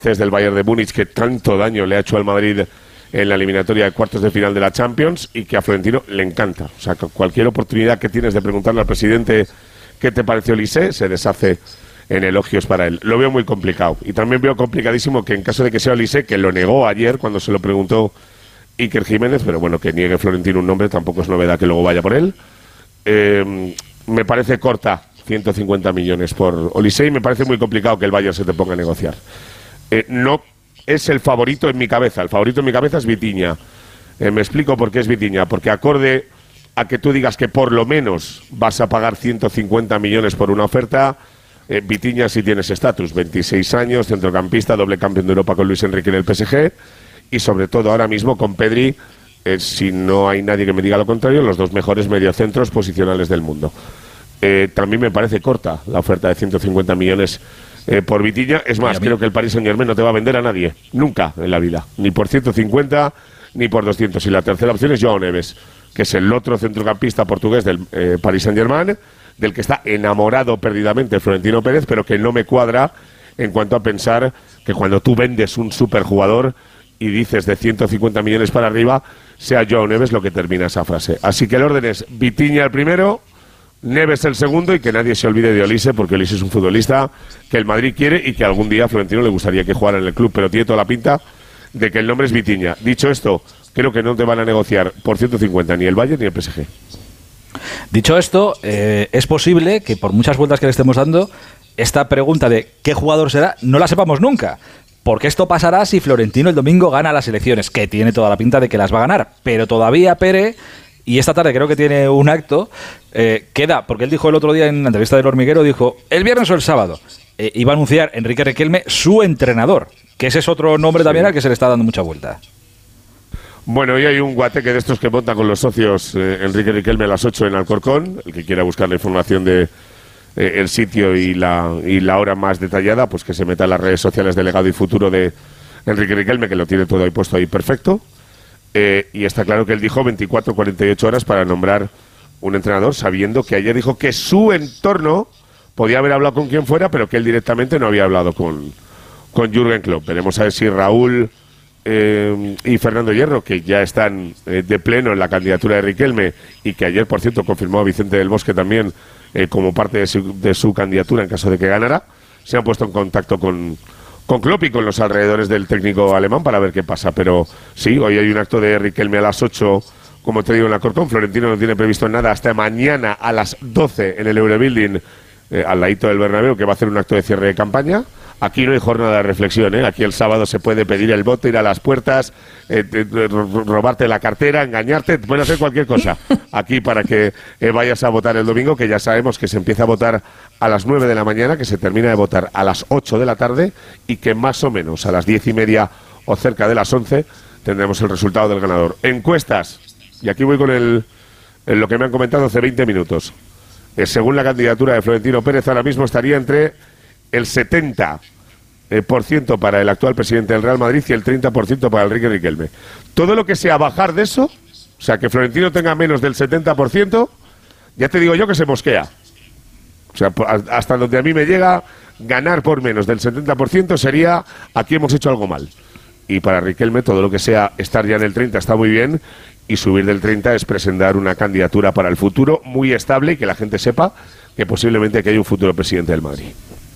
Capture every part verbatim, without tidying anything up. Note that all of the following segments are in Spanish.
del Bayern de Múnich, que tanto daño le ha hecho al Madrid en la eliminatoria de cuartos de final de la Champions, y que a Florentino le encanta. O sea, cualquier oportunidad que tienes de preguntarle al presidente qué te pareció Olise, se deshace en elogios para él. Lo veo muy complicado. Y también veo complicadísimo que en caso de que sea Olise, que lo negó ayer cuando se lo preguntó Iker Jiménez, pero bueno, que niegue Florentino un nombre tampoco es novedad que luego vaya por él. Eh, me parece corta ciento cincuenta millones por Olise, y me parece muy complicado que el Bayern se te ponga a negociar. Eh, no es el favorito en mi cabeza. El favorito en mi cabeza es Vitinha. Eh, me explico por qué es Vitinha. Porque acorde a que tú digas que por lo menos vas a pagar ciento cincuenta millones por una oferta, eh, Vitinha sí tienes estatus. veintiséis años, centrocampista, doble campeón de Europa con Luis Enrique en el P S G. Y sobre todo ahora mismo con Pedri, eh, si no hay nadie que me diga lo contrario, los dos mejores mediocentros posicionales del mundo. Eh, también me parece corta la oferta de ciento cincuenta millones Eh, por Vitinha. Es más, creo que el Paris Saint-Germain no te va a vender a nadie, nunca en la vida, ni por ciento cincuenta ni por doscientos. Y la tercera opción es João Neves, que es el otro centrocampista portugués del eh, Paris Saint-Germain, del que está enamorado perdidamente Florentino Pérez, pero que no me cuadra en cuanto a pensar que cuando tú vendes un superjugador y dices de ciento cincuenta millones para arriba, sea João Neves lo que termina esa frase. Así que el orden es Vitinha el primero, Neves el segundo, y que nadie se olvide de Olise, porque Olise es un futbolista que el Madrid quiere y que algún día a Florentino le gustaría que jugara en el club, pero tiene toda la pinta de que el nombre es Vitinha. Dicho esto, creo que no te van a negociar por ciento cincuenta ni el Bayern ni el P S G. Dicho esto, eh, es posible que por muchas vueltas que le estemos dando, esta pregunta de qué jugador será no la sepamos nunca. Porque esto pasará si Florentino el domingo gana las elecciones, que tiene toda la pinta de que las va a ganar. Pero todavía Pere, y esta tarde creo que tiene un acto, eh, queda, porque él dijo el otro día en la entrevista del Hormiguero, dijo, el viernes o el sábado, eh, iba a anunciar Enrique Riquelme su entrenador, que ese es otro nombre sí. también al que se le está dando mucha vuelta. Bueno, hoy hay un guateque de estos que monta con los socios eh, Enrique Riquelme a las ocho en Alcorcón. El que quiera buscar la información de eh, el sitio y la, y la hora más detallada, pues que se meta en las redes sociales de Legado y Futuro de Enrique Riquelme, que lo tiene todo ahí puesto ahí perfecto. Eh, y está claro que él dijo veinticuatro a cuarenta y ocho horas para nombrar un entrenador, sabiendo que ayer dijo que su entorno podía haber hablado con quien fuera, pero que él directamente no había hablado con, con Jürgen Klopp. Veremos a ver si Raúl eh, y Fernando Hierro, que ya están eh, de pleno en la candidatura de Riquelme, y que ayer, por cierto, confirmó a Vicente del Bosque también eh, como parte de su, de su candidatura en caso de que ganara, se han puesto en contacto con... con Klopp y con los alrededores del técnico alemán para ver qué pasa. Pero sí, hoy hay un acto de Riquelme a las ocho, como te digo, en la Alcorcón. Florentino no tiene previsto nada hasta mañana a las doce en el Eurobuilding, eh, al ladito del Bernabéu, que va a hacer un acto de cierre de campaña. Aquí no hay jornada de reflexión, ¿eh? Aquí el sábado se puede pedir el voto, ir a las puertas, eh, eh, robarte la cartera, engañarte, te pueden hacer cualquier cosa aquí para que eh, vayas a votar el domingo, que ya sabemos que se empieza a votar a las nueve de la mañana, que se termina de votar a las ocho de la tarde, y que más o menos a las diez y media o cerca de las once tendremos el resultado del ganador. Encuestas, y aquí voy con el, el lo que me han comentado hace veinte minutos. Eh, según la candidatura de Florentino Pérez, ahora mismo estaría entre el setenta por ciento para el actual presidente del Real Madrid y el treinta por ciento para Enrique Riquelme. Todo lo que sea bajar de eso, o sea, que Florentino tenga menos del setenta por ciento, ya te digo yo que se mosquea. O sea, hasta donde a mí me llega, ganar por menos del setenta por ciento sería, aquí hemos hecho algo mal. Y para Riquelme, todo lo que sea estar ya en el treinta está muy bien, y subir del treinta es presentar una candidatura para el futuro muy estable y que la gente sepa que posiblemente aquí hay un futuro presidente del Madrid.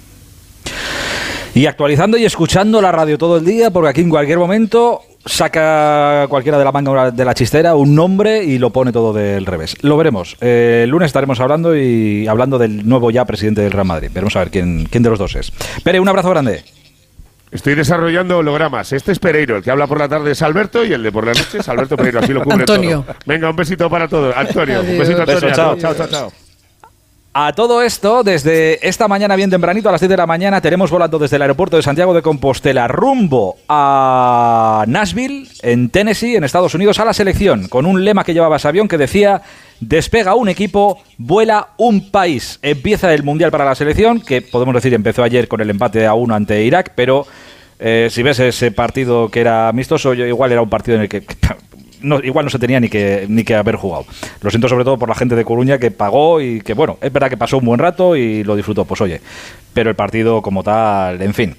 Y actualizando y escuchando la radio todo el día, porque aquí en cualquier momento saca cualquiera de la manga de la chistera un nombre y lo pone todo del revés. Lo veremos. Eh, el lunes estaremos hablando y hablando del nuevo ya presidente del Real Madrid. Veremos a ver quién, quién de los dos es. Pere, un abrazo grande. Estoy desarrollando hologramas. Este es Pereiro, el que habla por la tarde es Alberto, y el de por la noche es Alberto Pereiro. Así lo cubre Antonio. Todo. Venga, un besito para todos. Antonio, un besito a Antonio. Beso, chao. Chao, chao, chao. A todo esto, desde esta mañana bien tempranito, a las siete de la mañana, tenemos volando desde el aeropuerto de Santiago de Compostela rumbo a Nashville, en Tennessee, en Estados Unidos, a la selección, con un lema que llevaba ese avión que decía: despega un equipo, vuela un país. Empieza el Mundial para la selección, que podemos decir empezó ayer con el empate a uno ante Irak, pero eh, si ves ese partido que era amistoso, igual era un partido en el que... No, igual no se tenía ni que ni que haber jugado. Lo siento sobre todo por la gente de Coruña que pagó y que, bueno, es verdad que pasó un buen rato y lo disfrutó, pues oye, pero el partido como tal, en fin.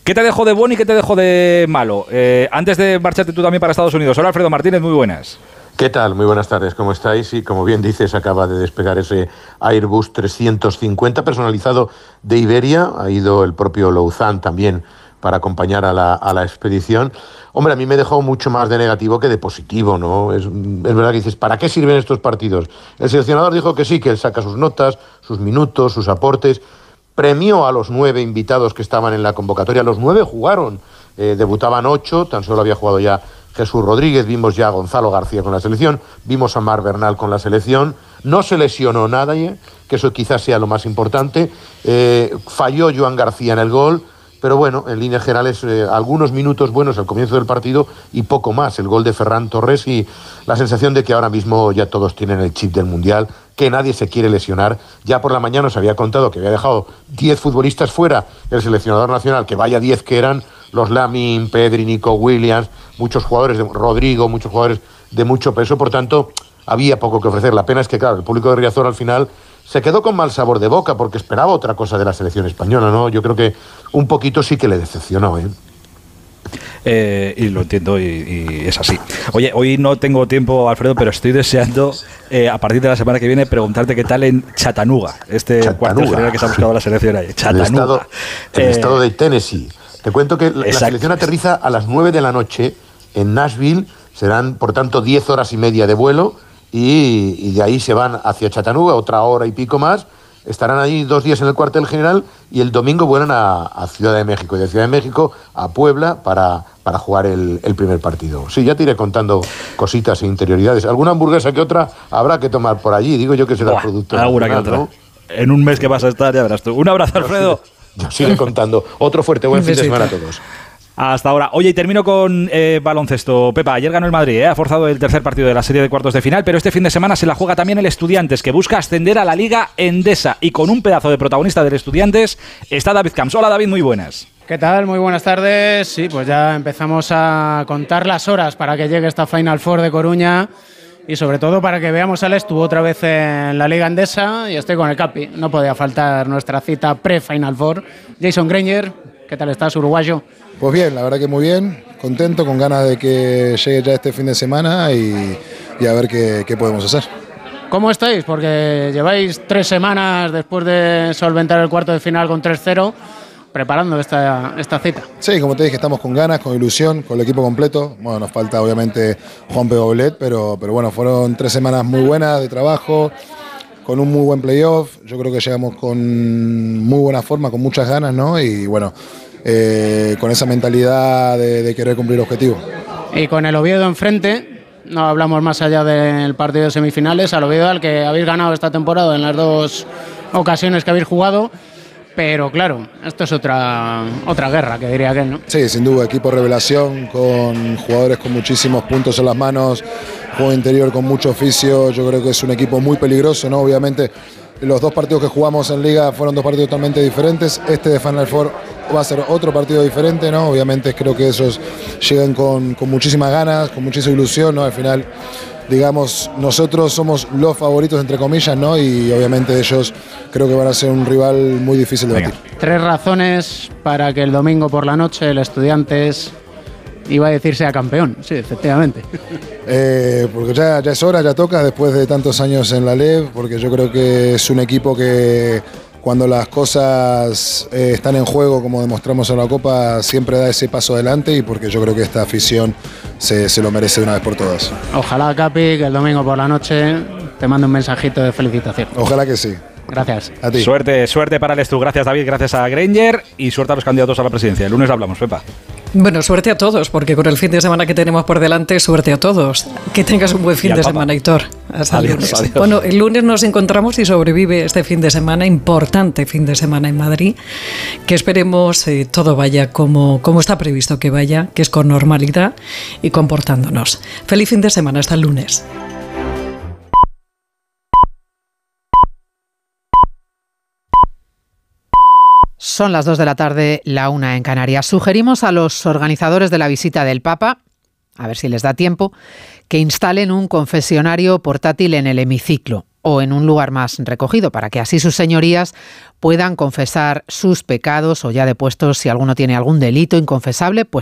¿Qué te dejo de bueno y qué te dejo de malo? Eh, antes de marcharte tú también para Estados Unidos. Hola, Alfredo Martínez, muy buenas. ¿Qué tal? Muy buenas tardes, ¿cómo estáis? Y como bien dices, acaba de despegar ese Airbus trescientos cincuenta personalizado de Iberia. Ha ido el propio Louzán también para acompañar a la, a la expedición. Hombre, a mí me dejó mucho más de negativo que de positivo, ¿no? Es, es verdad que dices, ¿para qué sirven estos partidos? El seleccionador dijo que sí, que él saca sus notas, sus minutos, sus aportes. Premió a los nueve invitados que estaban en la convocatoria. Los nueve jugaron, eh, debutaban ocho, tan solo había jugado ya Jesús Rodríguez, vimos ya a Gonzalo García con la selección, vimos a Mar Bernal con la selección, no se lesionó nadie, que eso quizás sea lo más importante, eh, falló Joan García en el gol, pero bueno, en líneas generales, eh, algunos minutos buenos al comienzo del partido y poco más. El gol de Ferran Torres y la sensación de que ahora mismo ya todos tienen el chip del Mundial, que nadie se quiere lesionar. Ya por la mañana nos había contado que había dejado diez futbolistas fuera el seleccionador nacional, que vaya diez que eran, los Lamin, Pedri, Nico Williams, muchos jugadores, de Rodrigo, muchos jugadores de mucho peso, por tanto, había poco que ofrecer. La pena es que, claro, el público de Riazor al final se quedó con mal sabor de boca porque esperaba otra cosa de la selección española, ¿no? Yo creo que un poquito sí que le decepcionó, ¿eh? Eh, y lo entiendo y, y es así. Oye, hoy no tengo tiempo, Alfredo, pero estoy deseando eh, a partir de la semana que viene preguntarte qué tal en Chattanooga, este Chattanooga. cuartel general que se ha buscado la selección ahí. Chattanooga. El estado, el eh, estado de Tennessee. Te cuento que la, la selección aterriza a las nueve de la noche en Nashville, serán por tanto diez horas y media de vuelo y, y de ahí se van hacia Chattanooga, otra hora y pico más. Estarán ahí dos días en el cuartel general y el domingo vuelan a, a Ciudad de México y de Ciudad de México a Puebla para, para jugar el, el primer partido. Sí, ya te iré contando cositas e interioridades. Alguna hamburguesa que otra habrá que tomar por allí, digo yo que será Buah, producto alguna que otra. ¿no? En un mes que vas a estar, ya verás tú. Un abrazo, Alfredo. Yo sigo contando. Otro fuerte buen fin de semana a todos. Hasta ahora. Oye, y termino con eh, baloncesto. Pepa, ayer ganó el Madrid, ¿eh? Ha forzado el tercer partido de la serie de cuartos de final, pero este fin de semana se la juega también el Estudiantes, que busca ascender a la Liga Endesa. Y con un pedazo de protagonista del Estudiantes está David Camps. Hola, David, muy buenas. ¿Qué tal? Muy buenas tardes. Sí, pues ya empezamos a contar las horas para que llegue esta Final Four de Coruña y sobre todo para que veamos al Estu otra vez en la Liga Endesa y estoy con el Capi. No podía faltar nuestra cita pre-Final Four. Jason Granger, ¿qué tal estás, uruguayo? Pues bien, la verdad que muy bien, contento, con ganas de que llegue ya este fin de semana y, y a ver qué, qué podemos hacer. ¿Cómo estáis? Porque lleváis tres semanas después de solventar el cuarto de final con tres cero, preparando esta, esta cita. Sí, como te dije, estamos con ganas, con ilusión, con el equipo completo. Bueno, nos falta obviamente Juan P. Goblet, pero, pero bueno, fueron tres semanas muy buenas de trabajo, con un muy buen playoff. Yo creo que llegamos con muy buena forma, con muchas ganas, ¿no? Y bueno, eh, con esa mentalidad de, de querer cumplir objetivos. Y con el Oviedo enfrente, no hablamos más allá del partido de semifinales, al Oviedo al que habéis ganado esta temporada en las dos ocasiones que habéis jugado. Pero claro, esto es otra otra guerra, que diría que no. Sí, sin duda, equipo revelación, con jugadores con muchísimos puntos en las manos, juego interior con mucho oficio. Yo creo que es un equipo muy peligroso, ¿no? Obviamente, los dos partidos que jugamos en Liga fueron dos partidos totalmente diferentes. Este de Final Four va a ser otro partido diferente, ¿no? Obviamente creo que esos llegan con, con muchísimas ganas, con muchísima ilusión, ¿no? Al final, digamos, nosotros somos los favoritos, entre comillas, ¿no? Y obviamente ellos creo que van a ser un rival muy difícil de batir. Tres razones para que el domingo por la noche el Estudiantes, iba a decir, sea campeón. Sí, efectivamente. Eh, porque ya, ya es hora, ya toca, después de tantos años en la L E V, porque yo creo que es un equipo que cuando las cosas eh, están en juego, como demostramos en la Copa, siempre da ese paso adelante, y porque yo creo que esta afición se, se lo merece de una vez por todas. Ojalá, Capi, que el domingo por la noche te mande un mensajito de felicitación. Ojalá que sí. Gracias. A ti. Suerte, suerte para el Estu. Gracias, David. Gracias a Granger y suerte a los candidatos a la presidencia. El lunes hablamos, Pepa. Bueno, suerte a todos, porque con el fin de semana que tenemos por delante, suerte a todos. Que tengas un buen fin de Papa. semana, Héctor. Hasta adiós, el lunes. Adiós. Bueno, el lunes nos encontramos y sobrevive este fin de semana, importante fin de semana en Madrid, que esperemos eh, todo vaya como, como está previsto que vaya, que es con normalidad y comportándonos. Feliz fin de semana, hasta el lunes. Son las dos de la tarde, la una en Canarias. Sugerimos a los organizadores de la visita del Papa, a ver si les da tiempo, que instalen un confesionario portátil en el hemiciclo. o en un lugar más recogido, para que así sus señorías puedan confesar sus pecados o ya depuestos si alguno tiene algún delito inconfesable, pues